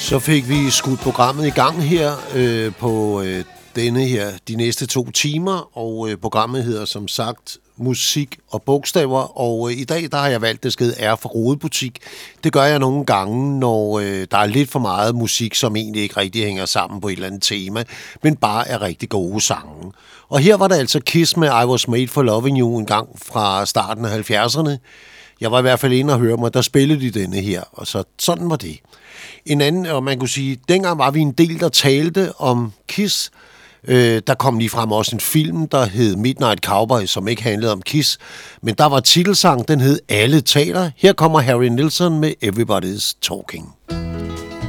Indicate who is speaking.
Speaker 1: Så fik vi skudt programmet i gang her på denne her de næste 2 timer, og programmet hedder som sagt Musik og Bogstaver, og i dag der har jeg valgt, det skal hedde R for Rodebutik. Det gør jeg nogle gange, når der er lidt for meget musik, som egentlig ikke rigtig hænger sammen på et eller andet tema, men bare er rigtig gode sange. Og her var der altså Kiss med I Was Made for Loving You en gang fra starten af 70'erne. Jeg var i hvert fald inde og høre mig, der spillede de denne her, og så sådan var det. En anden, og man kunne sige, dengang var vi en del, der talte om Kiss. Der kom lige frem også en film, der hed Midnight Cowboy, som ikke handlede om Kiss. Men der var titelsang, den hed Alle taler. Her kommer Harry Nilsson med Everybody's Talking.